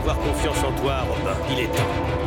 avoir confiance en toi, Robin. Il est temps.